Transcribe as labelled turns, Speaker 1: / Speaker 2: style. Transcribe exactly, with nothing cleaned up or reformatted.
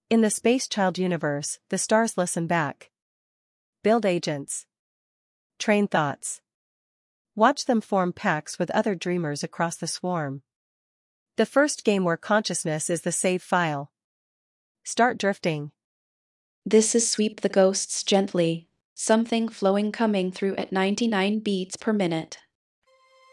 Speaker 1: In the Space Child universe, the stars listen back. Build agents. Train thoughts. Watch them form pacts with other dreamers across the swarm. The first game where consciousness is the save file. Start drifting.
Speaker 2: This is Sweep the Ghosts Gently, something flowing coming through at ninety-nine beats per minute.